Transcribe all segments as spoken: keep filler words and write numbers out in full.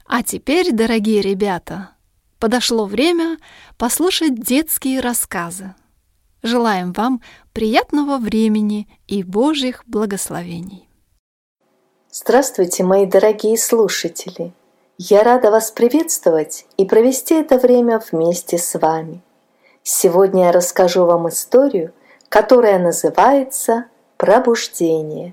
А теперь, дорогие ребята, подошло время послушать детские рассказы. Желаем вам приятного времени и Божьих благословений. Здравствуйте, мои дорогие слушатели! Я рада вас приветствовать и провести это время вместе с вами. Сегодня я расскажу вам историю, которая называется «Пробуждение».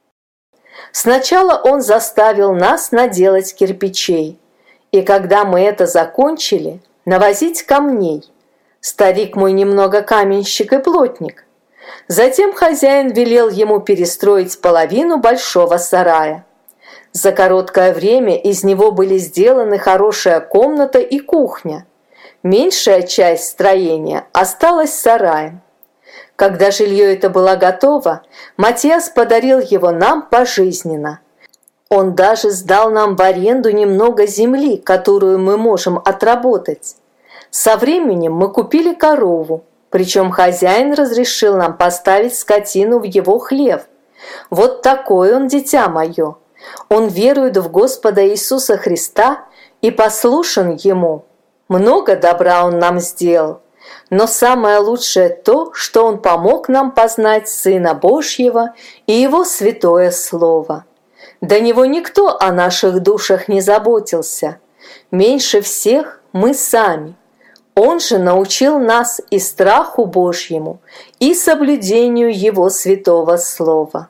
Сначала он заставил нас наделать кирпичей, и когда мы это закончили, навозить камней. Старик мой немного каменщик и плотник. Затем хозяин велел ему перестроить половину большого сарая. За короткое время из него были сделаны хорошая комната и кухня. Меньшая часть строения осталась сараем. Когда жилье это было готово, Матиас подарил его нам пожизненно. Он даже сдал нам в аренду немного земли, которую мы можем отработать. Со временем мы купили корову, причем хозяин разрешил нам поставить скотину в его хлев. Вот такой он, дитя мое. Он верует в Господа Иисуса Христа и послушен Ему. Много добра Он нам сделал. Но самое лучшее то, что Он помог нам познать Сына Божьего и Его святое Слово. До Него никто о наших душах не заботился. Меньше всех мы сами. Он же научил нас и страху Божьему, и соблюдению Его святого Слова.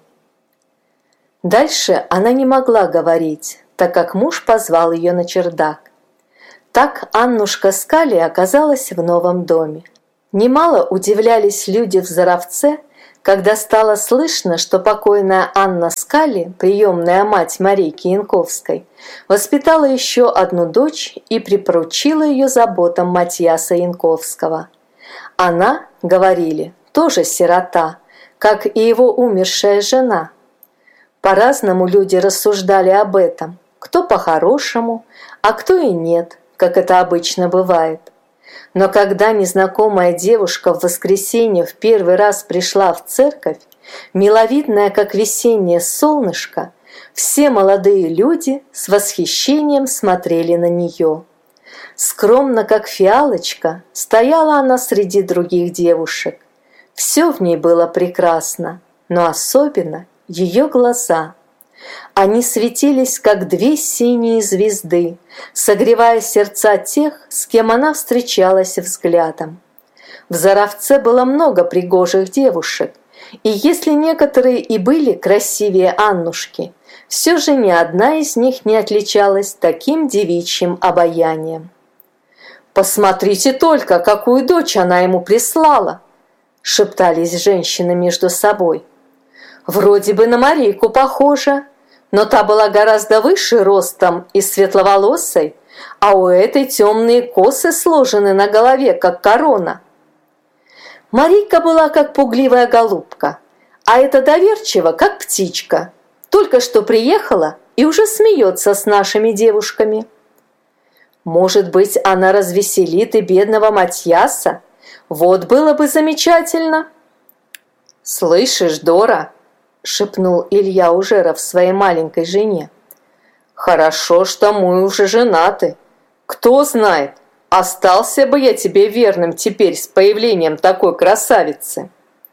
Дальше она не могла говорить, так как муж позвал ее на чердак. Так Аннушка Скали оказалась в новом доме. Немало удивлялись люди в Заровце, когда стало слышно, что покойная Анна Скали, приемная мать Марийки Янковской, воспитала еще одну дочь и припоручила ее заботам Матиаса Янковского. Она, говорили, тоже сирота, как и его умершая жена. По-разному люди рассуждали об этом, кто по-хорошему, а кто и нет, как это обычно бывает. Но когда незнакомая девушка в воскресенье в первый раз пришла в церковь, миловидная, как весеннее солнышко, все молодые люди с восхищением смотрели на нее. Скромно, как фиалочка, стояла она среди других девушек. Все в ней было прекрасно, но особенно ее глаза. Они светились, как две синие звезды, согревая сердца тех, с кем она встречалась взглядом. В Заровце было много пригожих девушек, и если некоторые и были красивее Аннушки, все же ни одна из них не отличалась таким девичьим обаянием. «Посмотрите только, какую дочь она ему прислала!» — шептались женщины между собой. «Вроде бы на Марийку похожа, но та была гораздо выше ростом и светловолосой, а у этой темные косы сложены на голове, как корона». Марийка была как пугливая голубка, а эта доверчива, как птичка. Только что приехала и уже смеется с нашими девушками. Может быть, она развеселит и бедного Матьяса? Вот было бы замечательно. «Слышишь, Дора?» — шепнул Илья Ужеров своей маленькой жене. «Хорошо, что мы уже женаты. Кто знает, остался бы я тебе верным теперь с появлением такой красавицы».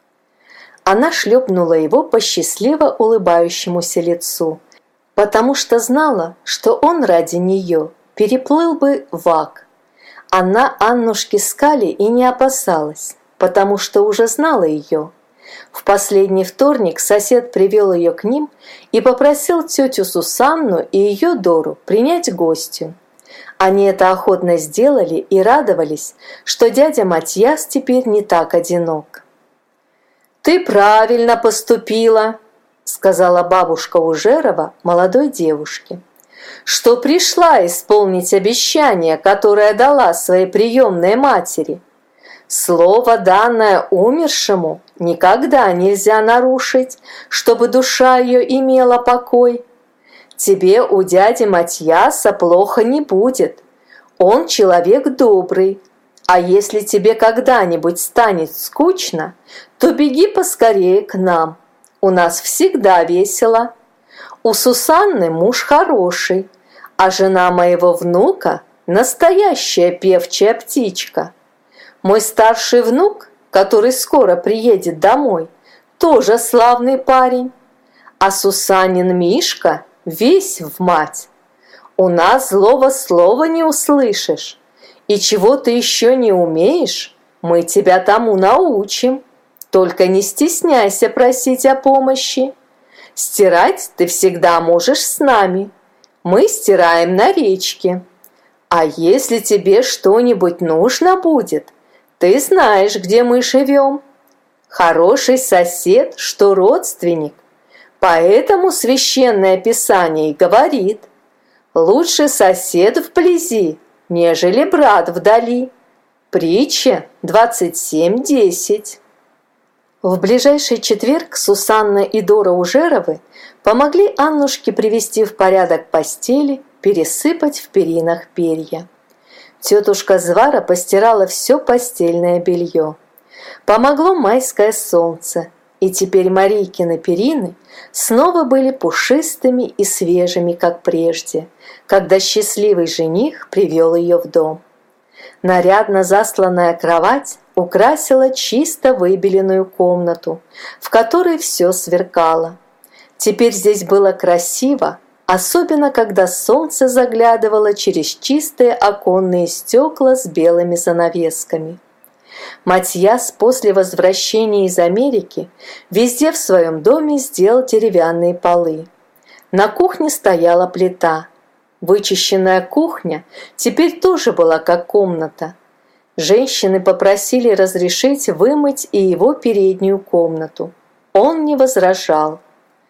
Она шлепнула его по счастливо улыбающемуся лицу, потому что знала, что он ради нее переплыл бы Вак. Она Аннушки Скали и не опасалась, потому что уже знала ее. В последний вторник сосед привел ее к ним и попросил тетю Сусанну и ее Дору принять гостью. Они это охотно сделали и радовались, что дядя Матьяс теперь не так одинок. «Ты правильно поступила», — сказала бабушка Ужерова молодой девушке, «что пришла исполнить обещание, которое дала своей приемной матери. Слово, данное умершему, никогда нельзя нарушить, чтобы душа ее имела покой. Тебе у дяди Матьяса плохо не будет. Он человек добрый. А если тебе когда-нибудь станет скучно, то беги поскорее к нам. У нас всегда весело. У Сусанны муж хороший, А жена моего внука – настоящая певчая птичка. Мой старший внук, который скоро приедет домой, тоже славный парень. А Сусанин Мишка весь в мать. У нас злого слова не услышишь. И чего ты еще не умеешь, мы тебя тому научим. Только не стесняйся просить о помощи. Стирать ты всегда можешь с нами. Мы стираем на речке. А если тебе что-нибудь нужно будет, ты знаешь, где мы живем. Хороший сосед, что родственник. Поэтому Священное Писание и говорит: лучше сосед вблизи, нежели брат вдали. Притча двадцать семь десять. В ближайший четверг Сусанна и Дора Ужеровы помогли Аннушке привести в порядок постели, пересыпать в перинах перья. Тетушка Звара постирала все постельное белье. Помогло майское солнце, и теперь Марийкины перины снова были пушистыми и свежими, как прежде, когда счастливый жених привел ее в дом. Нарядно засланная кровать украсила чисто выбеленную комнату, в которой все сверкало. Теперь здесь было красиво, особенно когда солнце заглядывало через чистые оконные стекла с белыми занавесками. Матьяс после возвращения из Америки везде в своем доме сделал деревянные полы. На кухне стояла плита. Вычищенная кухня теперь тоже была как комната. Женщины попросили разрешить вымыть и его переднюю комнату. Он не возражал.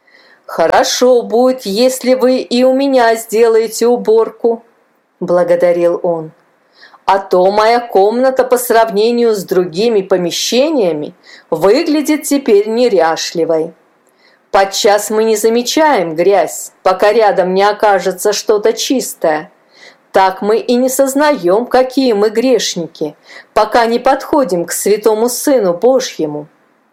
«Хорошо будет, если вы и у меня сделаете уборку», – благодарил он. «А то моя комната по сравнению с другими помещениями выглядит теперь неряшливой. Подчас мы не замечаем грязь, пока рядом не окажется что-то чистое. Так мы и не сознаем, какие мы грешники, пока не подходим к святому Сыну Божьему».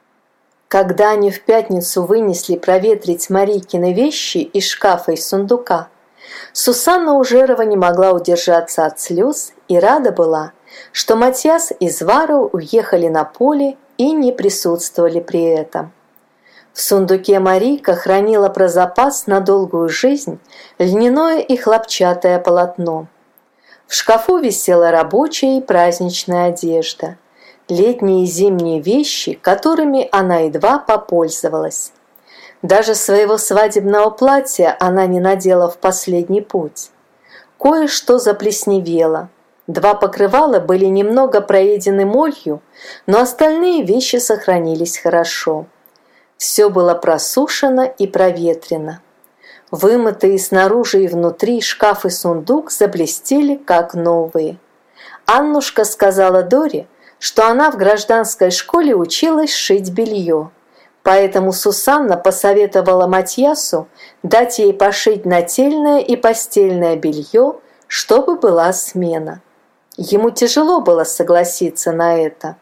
Когда они в пятницу вынесли проветрить Марийкины вещи из шкафа и сундука, Сусанна Ужерова не могла удержаться от слез и рада была, что Матьяс и Звара уехали на поле и не присутствовали при этом. В сундуке Марийка хранила про запас на долгую жизнь льняное и хлопчатое полотно. В шкафу висела рабочая и праздничная одежда, летние и зимние вещи, которыми она едва попользовалась. Даже своего свадебного платья она не надела в последний путь. Кое-что заплесневело. Два покрывала были немного проедены молью, но остальные вещи сохранились хорошо. Все было просушено и проветрено. Вымытые снаружи и внутри шкаф и сундук заблестели, как новые. Аннушка сказала Доре, что она в гражданской школе училась шить белье. Поэтому Сусанна посоветовала Матьясу дать ей пошить нательное и постельное белье, чтобы была смена. Ему тяжело было согласиться на это.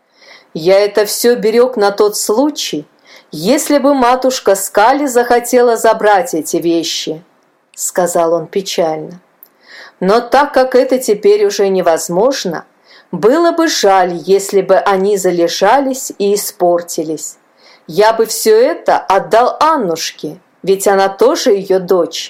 «Я это все берег на тот случай, если бы матушка Скали захотела забрать эти вещи», — сказал он печально. «Но так как это теперь уже невозможно, было бы жаль, если бы они залежались и испортились. Я бы все это отдал Аннушке, ведь она тоже ее дочь».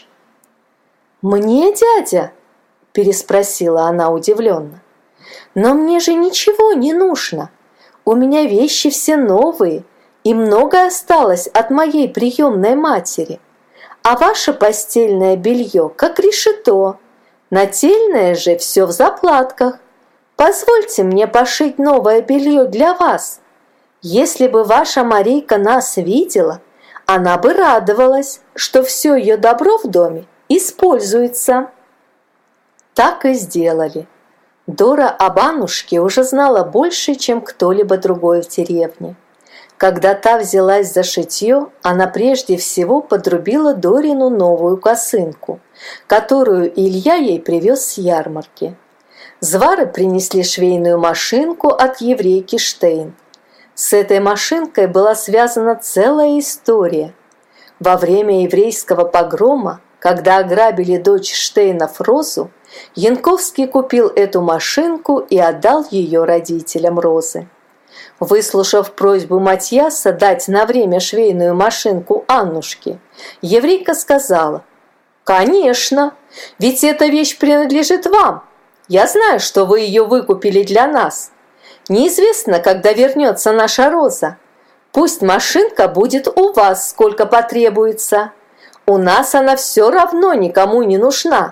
«Мне, дядя?» – переспросила она удивленно. «Но мне же ничего не нужно. У меня вещи все новые, и многое осталось от моей приемной матери. А ваше постельное белье как решето, нательное же все в заплатках. Позвольте мне пошить новое белье для вас. Если бы ваша Марийка нас видела, она бы радовалась, что все ее добро в доме используется». Так и сделали. Дора об Аннушке уже знала больше, чем кто-либо другой в деревне. Когда та взялась за шитье, она прежде всего подрубила Дорину новую косынку, которую Илья ей привез с ярмарки. Звары принесли швейную машинку от еврейки Штейн. С этой машинкой была связана целая история. Во время еврейского погрома когда ограбили дочь Штейнов Розу, Янковский купил эту машинку и отдал ее родителям Розы. Выслушав просьбу Матьяса дать на время швейную машинку Аннушке, еврейка сказала: «Конечно, ведь эта вещь принадлежит вам. Я знаю, что вы ее выкупили для нас. Неизвестно, когда вернется наша Роза. Пусть машинка будет у вас, сколько потребуется. У нас она все равно никому не нужна».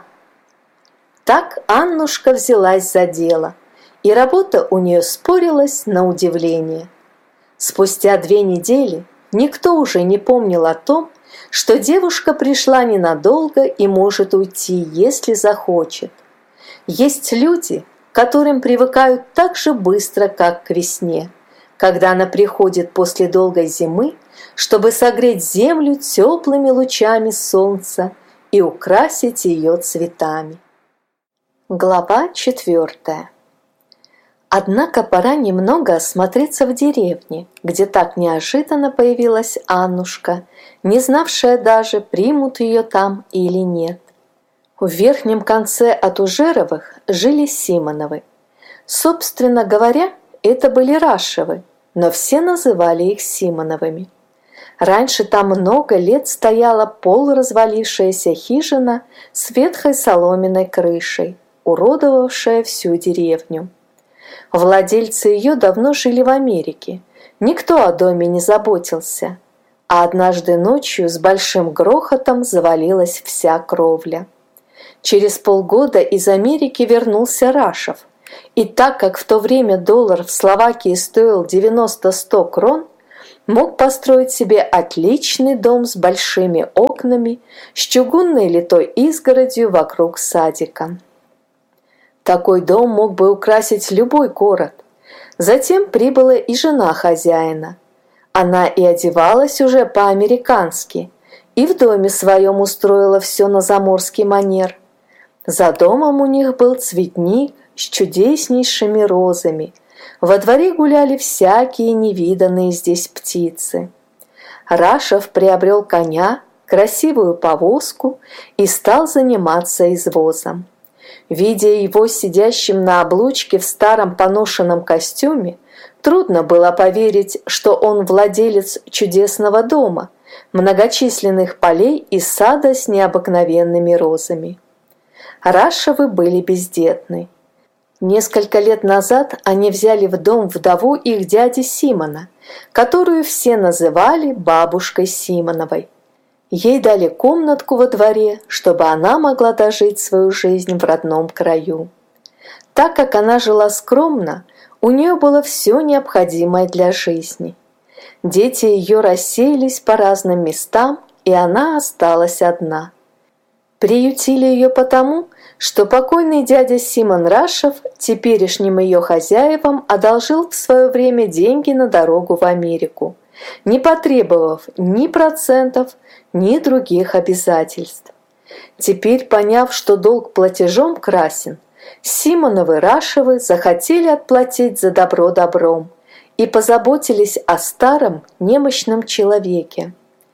Так Аннушка взялась за дело, и работа у нее спорилась на удивление. Спустя две недели никто уже не помнил о том, что девушка пришла ненадолго и может уйти, если захочет. Есть люди, к которым привыкают так же быстро, как к весне, когда она приходит после долгой зимы, чтобы согреть землю теплыми лучами солнца и украсить ее цветами. Глава четвертая. Однако пора немного осмотреться в деревне, где так неожиданно появилась Аннушка, не знавшая даже, примут ее там или нет. В верхнем конце от Ужеровых жили Симоновы. Собственно говоря, это были Рашевы, но все называли их Симоновыми. Раньше там много лет стояла полуразвалившаяся хижина с ветхой соломенной крышей, уродовавшая всю деревню. Владельцы ее давно жили в Америке, никто о доме не заботился, а однажды ночью с большим грохотом завалилась вся кровля. Через полгода из Америки вернулся Рашев, и так как в то время доллар в Словакии стоил девяносто-сто крон, мог построить себе отличный дом с большими окнами, с чугунной литой изгородью вокруг садика. Такой дом мог бы украсить любой город. Затем прибыла и жена хозяина. Она и одевалась уже по-американски, и в доме своем устроила все на заморский манер. За домом у них был цветник с чудеснейшими розами. Во дворе гуляли всякие невиданные здесь птицы. Рашев приобрел коня, красивую повозку и стал заниматься извозом. Видя его сидящим на облучке в старом поношенном костюме, трудно было поверить, что он владелец чудесного дома, многочисленных полей и сада с необыкновенными розами. Рашевы были бездетны. Несколько лет назад они взяли в дом вдову их дяди Симона, которую все называли бабушкой Симоновой. Ей дали комнатку во дворе, чтобы она могла дожить свою жизнь в родном краю. Так как она жила скромно, у нее было все необходимое для жизни. Дети ее рассеялись по разным местам, и она осталась одна. Приютили ее потому, что покойный дядя Симон Рашев теперешним ее хозяевам одолжил в свое время деньги на дорогу в Америку, не потребовав ни процентов, ни других обязательств. Теперь, поняв, что долг платежом красен, Симоновы Рашевы захотели отплатить за добро добром и позаботились о старом немощном человеке.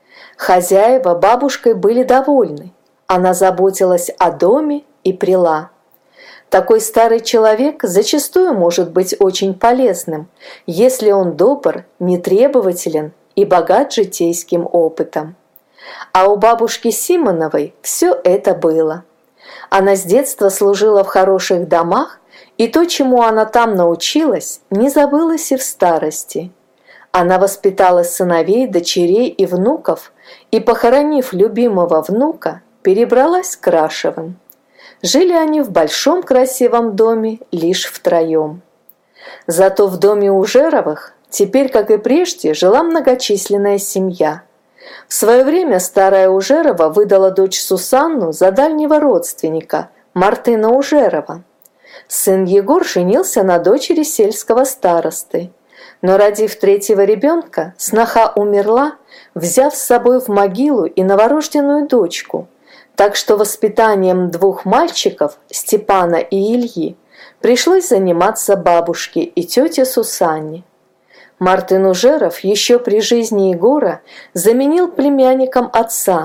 Хозяева бабушкой были довольны. Она заботилась о доме и прила. Такой старый человек зачастую может быть очень полезным, если он добр, нетребователен и богат житейским опытом. А у бабушки Симоновой все это было. Она с детства служила в хороших домах, и то, чему она там научилась, не забылось и в старости. Она воспитала сыновей, дочерей и внуков, и, похоронив любимого внука, перебралась к Рашевым. Жили они в большом красивом доме лишь втроем. Зато в доме Ужеровых теперь, как и прежде, жила многочисленная семья. В свое время старая Ужерова выдала дочь Сусанну за дальнего родственника, Мартына Ужерова. Сын Егор женился на дочери сельского старосты. Но, родив третьего ребенка, сноха умерла, взяв с собой в могилу и новорожденную дочку. Так что воспитанием двух мальчиков, Степана и Ильи, пришлось заниматься бабушке и тете Сусанне. Мартын Ужеров еще при жизни Егора заменил племянником отца,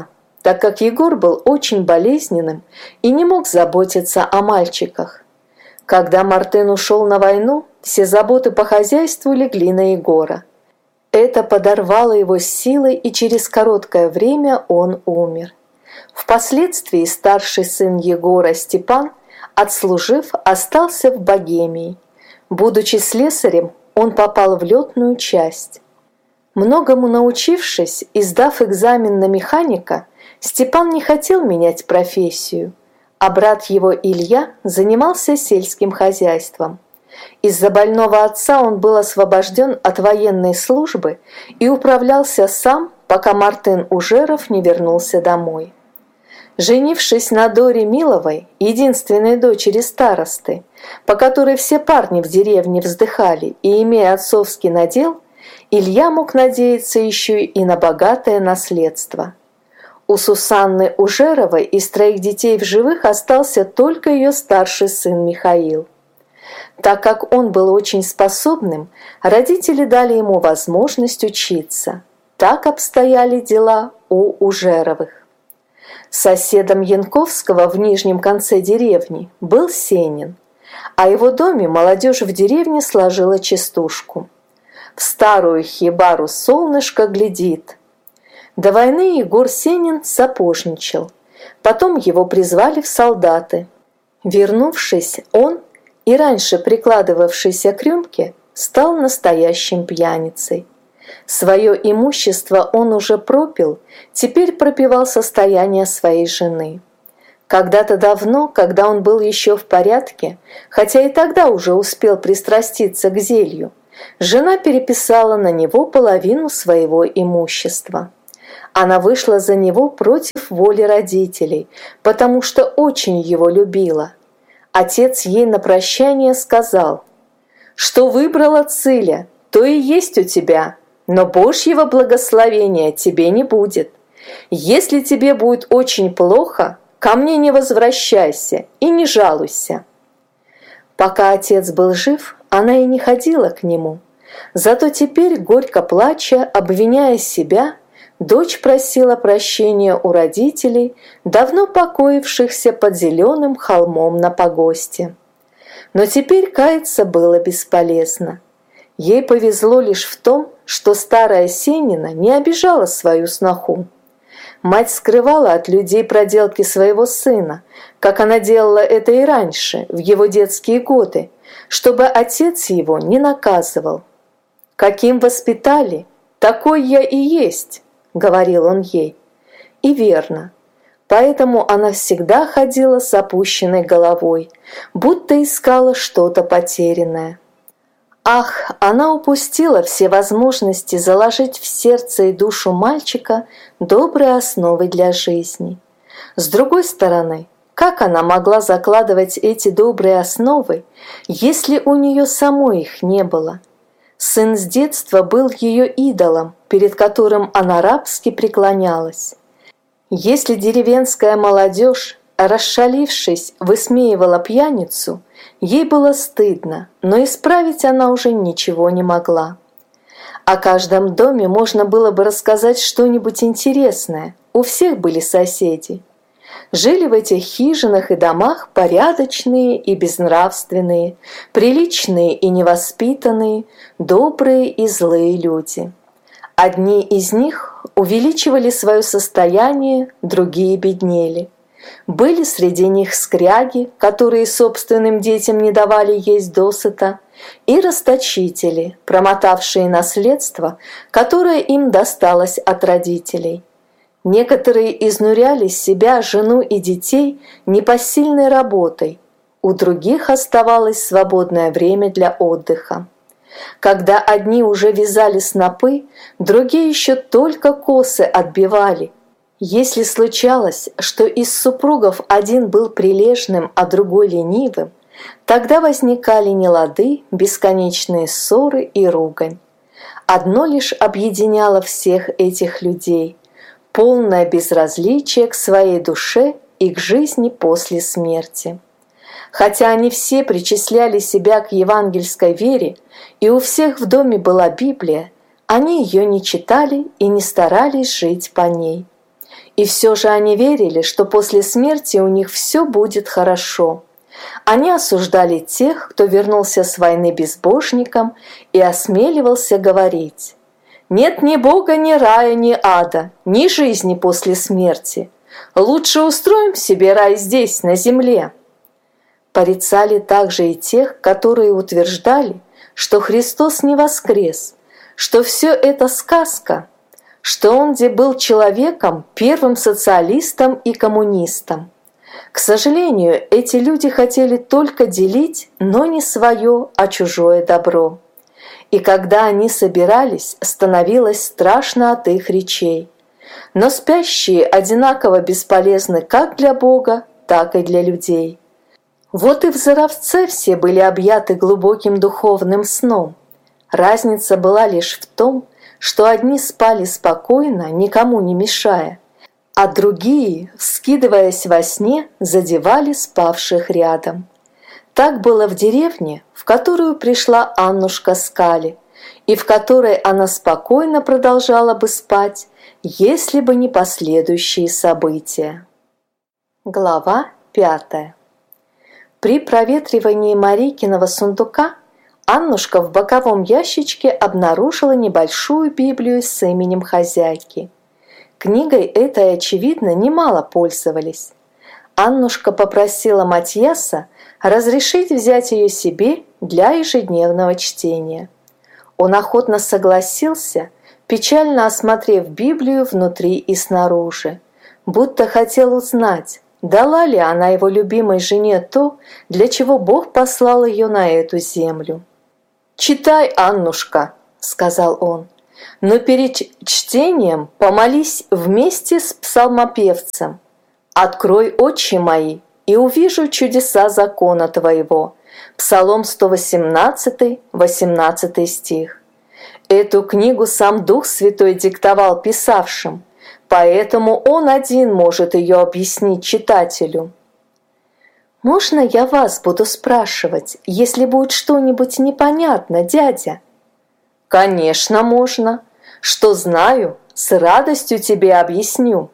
так как Егор был очень болезненным и не мог заботиться о мальчиках. Когда Мартын ушел на войну, все заботы по хозяйству легли на Егора. Это подорвало его силы, и через короткое время он умер. Впоследствии старший сын Егора, Степан, отслужив, остался в Богемии. Будучи слесарем, он попал в летную часть. Многому научившись и сдав экзамен на механика, Степан не хотел менять профессию, а брат его Илья занимался сельским хозяйством. Из-за больного отца он был освобожден от военной службы и управлялся сам, пока Мартын Ужеров не вернулся домой. Женившись на Доре Миловой, единственной дочери старосты, по которой все парни в деревне вздыхали, и имея отцовский надел, Илья мог надеяться еще и на богатое наследство. У Сусанны Ужеровой из троих детей в живых остался только ее старший сын Михаил. Так как он был очень способным, родители дали ему возможность учиться. Так обстояли дела у Ужеровых. Соседом Янковского в нижнем конце деревни был Сенин. О его доме молодежь в деревне сложила частушку. В старую хибару солнышко глядит. До войны Егор Сенин сапожничал. Потом его призвали в солдаты. Вернувшись, он, и раньше прикладывавшийся к рюмке, стал настоящим пьяницей. Свое имущество он уже пропил, теперь пропивал состояние своей жены. Когда-то давно, когда он был еще в порядке, хотя и тогда уже успел пристраститься к зелью, жена переписала на него половину своего имущества. Она вышла за него против воли родителей, потому что очень его любила. Отец ей на прощание сказал: «Что выбрала Циля, то и есть у тебя, но Божьего благословения тебе не будет. Если тебе будет очень плохо, ко мне не возвращайся и не жалуйся». Пока отец был жив, она и не ходила к нему. Зато теперь, горько плача, обвиняя себя, дочь просила прощения у родителей, давно покоившихся под зеленым холмом на погосте. Но теперь каяться было бесполезно. Ей повезло лишь в том, что старая Сенина не обижала свою сноху. Мать скрывала от людей проделки своего сына, как она делала это и раньше, в его детские годы, чтобы отец его не наказывал. «Каким воспитали, такой я и есть», — говорил он ей. И верно. Поэтому она всегда ходила с опущенной головой, будто искала что-то потерянное. Ах, она упустила все возможности заложить в сердце и душу мальчика добрые основы для жизни. С другой стороны, как она могла закладывать эти добрые основы, если у нее самой их не было? Сын с детства был ее идолом, перед которым она рабски преклонялась. Если деревенская молодежь, расшалившись, высмеивала пьяницу, ей было стыдно, но исправить она уже ничего не могла. О каждом доме можно было бы рассказать что-нибудь интересное, у всех были соседи. Жили в этих хижинах и домах порядочные и безнравственные, приличные и невоспитанные, добрые и злые люди. Одни из них увеличивали свое состояние, другие беднели. Были среди них скряги, которые собственным детям не давали есть досыта, и расточители, промотавшие наследство, которое им досталось от родителей. Некоторые изнуряли себя, жену и детей непосильной работой, у других оставалось свободное время для отдыха. Когда одни уже вязали снопы, другие еще только косы отбивали. Если случалось, что из супругов один был прилежным, а другой ленивым, тогда возникали нелады, бесконечные ссоры и ругань. Одно лишь объединяло всех этих людей – полное безразличие к своей душе и к жизни после смерти. Хотя они все причисляли себя к евангельской вере, и у всех в доме была Библия, они ее не читали и не старались жить по ней. И все же они верили, что после смерти у них все будет хорошо. Они осуждали тех, кто вернулся с войны безбожником и осмеливался говорить: «Нет ни Бога, ни рая, ни ада, ни жизни после смерти. Лучше устроим себе рай здесь, на земле». Порицали также и тех, которые утверждали, что Христос не воскрес, что все это сказка, что Он где был человеком, первым социалистом и коммунистом. К сожалению, эти люди хотели только делить, но не свое, а чужое добро. И когда они собирались, становилось страшно от их речей. Но спящие одинаково бесполезны как для Бога, так и для людей. Вот и в Заровце все были объяты глубоким духовным сном. Разница была лишь в том, что одни спали спокойно, никому не мешая, а другие, вскидываясь во сне, задевали спавших рядом. Так было в деревне, в которую пришла Аннушка Скали, и в которой она спокойно продолжала бы спать, если бы не последующие события. Глава пятая. При проветривании Марикиного сундука Аннушка в боковом ящичке обнаружила небольшую Библию с именем хозяйки. Книгой этой, очевидно, немало пользовались. Аннушка попросила Матьяса разрешить взять ее себе для ежедневного чтения. Он охотно согласился, печально осмотрев Библию внутри и снаружи, будто хотел узнать, дала ли она его любимой жене то, для чего Бог послал ее на эту землю. «Читай, Аннушка», — сказал он, — «но перед чтением помолись вместе с псалмопевцем. Открой очи мои, и увижу чудеса закона твоего». Псалом сто восемнадцатый, восемнадцатый стих. Эту книгу сам Дух Святой диктовал писавшим, поэтому он один может ее объяснить читателю. «Можно я вас буду спрашивать, если будет что-нибудь непонятно, дядя?» «Конечно, можно. Что знаю, с радостью тебе объясню».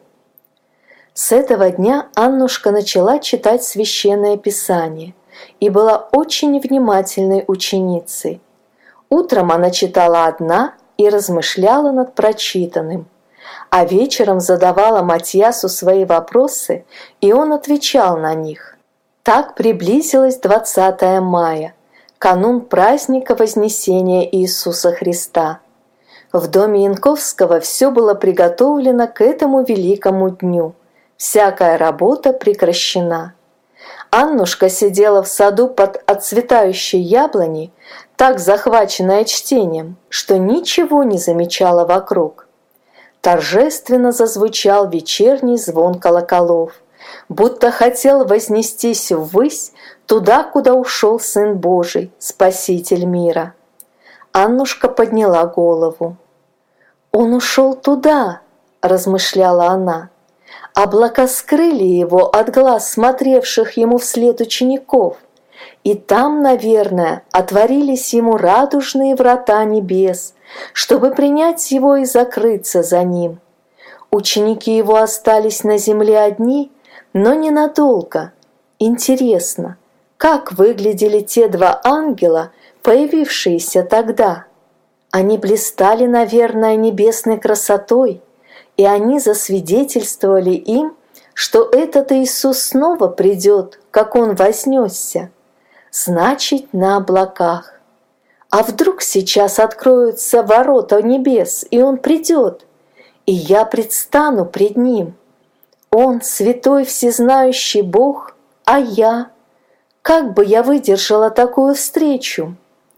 С этого дня Аннушка начала читать Священное Писание и была очень внимательной ученицей. Утром она читала одна и размышляла над прочитанным, а вечером задавала Матьясу свои вопросы, и он отвечал на них. Так приблизилось двадцатое мая, канун праздника Вознесения Иисуса Христа. В доме Янковского все было приготовлено к этому великому дню. Всякая работа прекращена. Аннушка сидела в саду под отцветающей яблоней, так захваченная чтением, что ничего не замечала вокруг. Торжественно зазвучал вечерний звон колоколов, будто хотел вознестись ввысь, туда, куда ушел Сын Божий, Спаситель мира. Аннушка подняла голову. «Он ушел туда», — размышляла она. Облака скрыли его от глаз смотревших ему вслед учеников, и там, наверное, отворились ему радужные врата небес, чтобы принять его и закрыться за ним. Ученики его остались на земле одни, но ненадолго. Интересно, как выглядели те два ангела, появившиеся тогда? Они блистали, наверное, небесной красотой, и они засвидетельствовали им, что этот Иисус снова придет, как Он вознесся, значит, на облаках. А вдруг сейчас откроются ворота небес, и Он придет, и я предстану пред Ним. Он святой всезнающий Бог, а я? Как бы я выдержала такую встречу?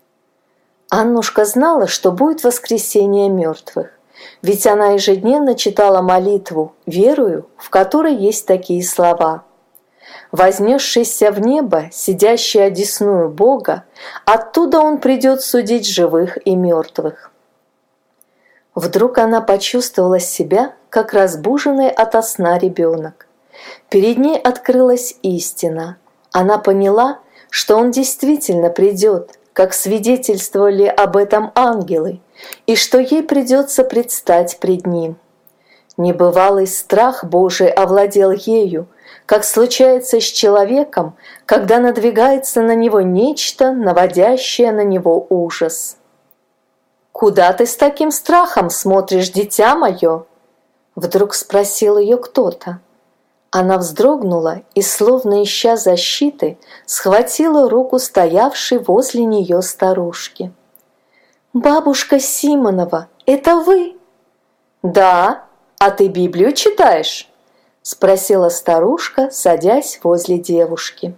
Аннушка знала, что будет воскресение мертвых. Ведь она ежедневно читала молитву, верую, в которой есть такие слова: «Вознесшийся в небо, сидящий одесную Бога, оттуда Он придет судить живых и мертвых». Вдруг она почувствовала себя, как разбуженный ото сна ребенок. Перед ней открылась истина. Она поняла, что Он действительно придет, как свидетельствовали об этом ангелы, и что ей придется предстать пред Ним. Небывалый страх Божий овладел ею, как случается с человеком, когда надвигается на него нечто, наводящее на него ужас. «Куда ты с таким страхом смотришь, дитя мое?» Вдруг спросил ее кто-то. Она вздрогнула и, словно ища защиты, схватила руку стоявшей возле нее старушки. «Бабушка Симонова, это вы?» «Да, а ты Библию читаешь?» — спросила старушка, садясь возле девушки.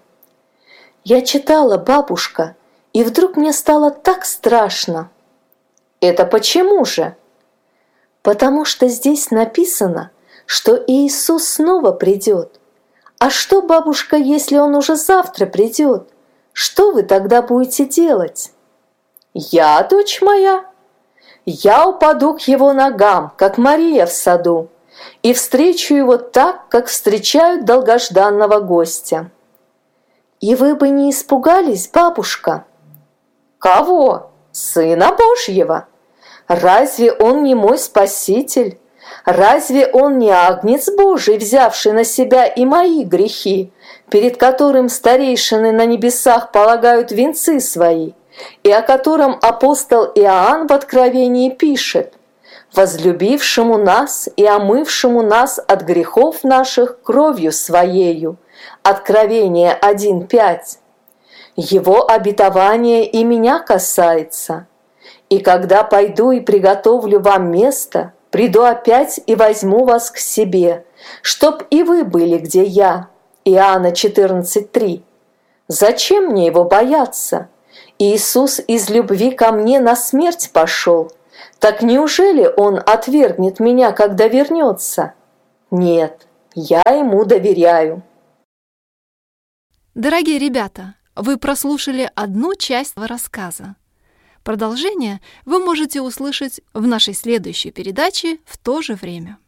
«Я читала, бабушка, и вдруг мне стало так страшно». «Это почему же?» «Потому что здесь написано, что Иисус снова придет. А что, бабушка, если Он уже завтра придет? Что вы тогда будете делать?» «Я, дочь моя, я упаду к Его ногам, как Мария в саду, и встречу Его так, как встречают долгожданного гостя». «И вы бы не испугались, бабушка?» «Кого? Сына Божьего? Разве Он не мой Спаситель? Разве Он не Агнец Божий, взявший на себя и мои грехи, перед которым старейшины на небесах полагают венцы свои, и о котором апостол Иоанн в Откровении пишет: возлюбившему нас и омывшему нас от грехов наших кровью Своею. Откровение один пять. Его обетование и меня касается. И когда пойду и приготовлю вам место, приду опять и возьму вас к себе, чтоб и вы были, где я. Иоанна четырнадцать три. Зачем мне его бояться? Иисус из любви ко мне на смерть пошел. Так неужели Он отвергнет меня, когда вернется? Нет, я Ему доверяю. Дорогие ребята, вы прослушали одну часть рассказа. Продолжение вы можете услышать в нашей следующей передаче в то же время.